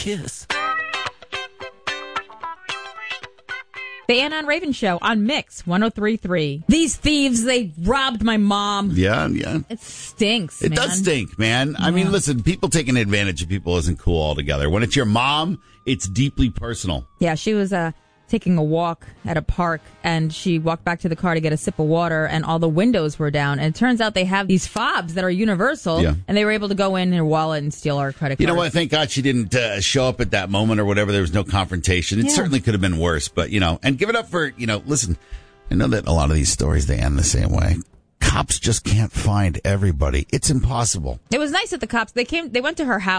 kiss. The Anna and Raven Show on Mix 103.3. These thieves, they robbed my mom. Yeah. It stinks, It does stink, man. I mean, listen, people taking advantage of people isn't cool altogether. When it's your mom, it's deeply personal. Yeah, she was taking a walk at a park, and she walked back to the car to get a sip of water, and all the windows were down. And it turns out they have these fobs that are universal, and they were able to go in her wallet and steal our credit card. You know what? Thank God she didn't show up at that moment or whatever. There was no confrontation. It certainly could have been worse, but, and give it up for, listen, I know that a lot of these stories, they end the same way. Cops just can't find everybody. It's impossible. It was nice that the cops, they went to her house.